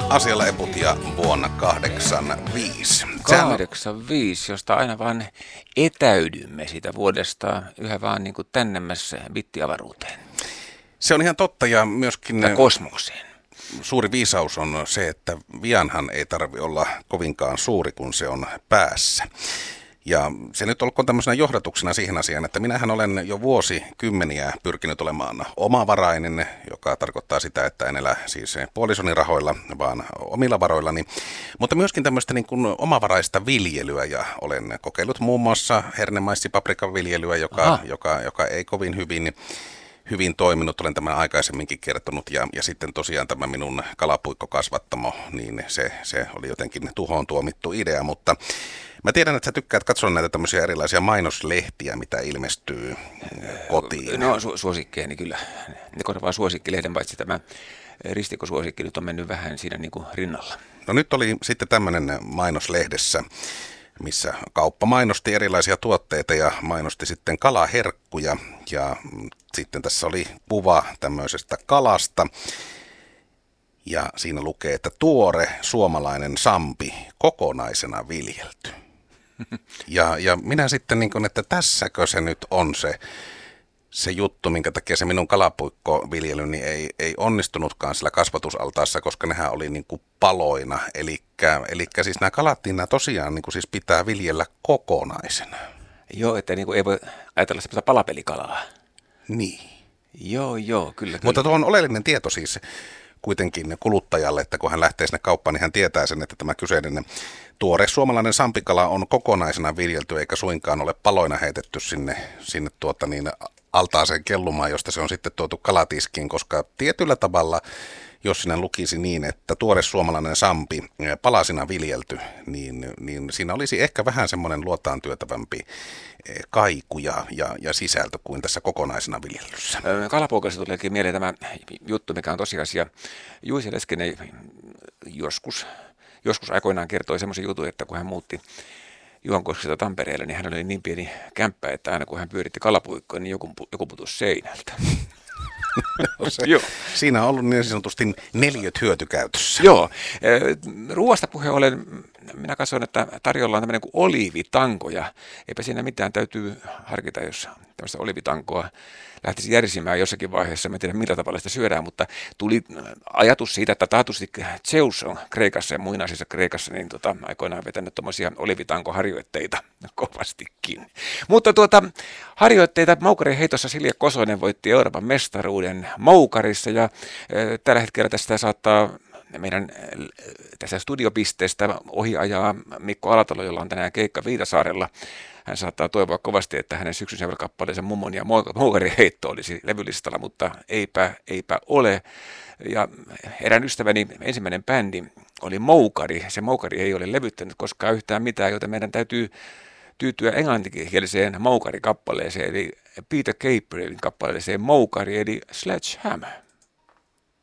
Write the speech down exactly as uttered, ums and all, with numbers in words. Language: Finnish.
Asialla Eputia vuonna kahdeksankymmentäviisi. kahdeksankymmentäviisi, josta aina vaan etäydymme siitä vuodesta yhä vaan niin kuin tännemmässä bittiavaruuteen. Se on ihan totta ja myöskin ja kosmokseen. Suuri viisaus on se, että vianhan ei tarvitse olla kovinkaan suuri, kun se on päässä. Ja se nyt olkoon tämmöisenä johdatuksena siihen asiaan, että minähän olen jo vuosikymmeniä pyrkinyt olemaan omavarainen, joka tarkoittaa sitä, että en elä siis puolisoni rahoilla, vaan omilla varoillani. Mutta myöskin tämmöistä niin kuin omavaraista viljelyä, ja olen kokeillut muun muassa hernemaissi-paprikan viljelyä, joka, joka, joka ei kovin hyvin... hyvin toiminut, olen tämän aikaisemminkin kertonut, ja, ja sitten tosiaan tämä minun kalapuikkokasvattamo, niin se, se oli jotenkin tuhoon tuomittu idea, mutta mä tiedän, että sä tykkäät katsoa näitä tämmöisiä erilaisia mainoslehtiä, mitä ilmestyy kotiin. No su- suosikkeeni kyllä, ne korvaa suosikkilehden, paitsi tämä ristikkosuosikki nyt on mennyt vähän siinä niin kuin rinnalla. No nyt oli sitten tämmöinen mainoslehdessä, missä kauppa mainosti erilaisia tuotteita ja mainosti sitten kalaherkkuja, ja sitten tässä oli kuva tämmöisestä kalasta ja siinä lukee, että tuore suomalainen sampi kokonaisena viljelty. Ja, ja minä sitten niin kuin, että tässäkö se nyt on se, se juttu, minkä takia se minun kalapuikkoviljelyni ei, ei onnistunutkaan sillä kasvatusaltaassa, koska nehän oli niin kuin paloina. Elikkä, elikkä siis nämä kalat, niin nämä tosiaan niin kuin siis pitää viljellä kokonaisena. Joo, että niin kuin ei voi ajatella semmoista palapelikalaa. Niin. Joo, joo, kyllä. kyllä. Mutta tuo on oleellinen tieto siis kuitenkin kuluttajalle, että kun hän lähtee sinne kauppaan, niin hän tietää sen, että tämä kyseinen tuore suomalainen sampikala on kokonaisena viljelty, eikä suinkaan ole paloina heitetty sinne, sinne tuota niin altaaseen kellumaan, josta se on sitten tuotu kalatiskiin, koska tietyllä tavalla, jos sinä lukisi niin, että tuore suomalainen sampi palasina viljelty, niin, niin siinä olisi ehkä vähän semmoinen luotaan työtävämpi kaiku ja, ja, ja sisältö kuin tässä kokonaisena viljelyssä. Kalapuokassa tuleekin mieleen tämä juttu, mikä on tosiasia. Juice Leskinen joskus, joskus aikoinaan kertoi semmoisen jutun, että kun hän muutti Juankoskesta Tampereelle, niin hän oli niin pieni kämppä, että aina kun hän pyöritti kalapuikkoa, niin joku, joku putosi seinältä. No se, siinä on ollut niin sanotusti neliöt hyötykäytössä. Joo. Ruoasta puheen ollen, minä katson, että tarjolla on tämmöinen kuin oliivitanko, ja eipä siinä mitään, täytyy harkita, jos tämmöistä oliivitankoa lähtisi järsimään jossakin vaiheessa. Mä en tiedä, millä tavalla sitä syödään, mutta tuli ajatus siitä, että taatusti Zeus on Kreikassa ja muinaisessa Kreikassa, niin tota, aikoinaan vetänyt tuommoisia oliivitankoharjoitteita kovastikin. Mutta tuota, harjoitteita moukarin heitossa Silja Kosonen voitti Euroopan mestaruuden moukarissa, ja e, tällä hetkellä tästä saattaa meidän tässä studiopisteestä ohi ajaa Mikko Alatalo, jolla on tänään keikka Viitasaarella. Hän saattaa toivoa kovasti, että hänen syksyn kappaleensa Mummon ja Moukarin heitto olisi levylistalla, mutta eipä, eipä ole. Ja erään ystäväni ensimmäinen bändi oli Moukari. Se Moukari ei ole levyttänyt koskaan yhtään mitään, joten meidän täytyy tyytyä englanninkieliseen Moukari-kappaleeseen, eli Peter Gabrielin kappaleeseen Moukari, eli Sledgehammer.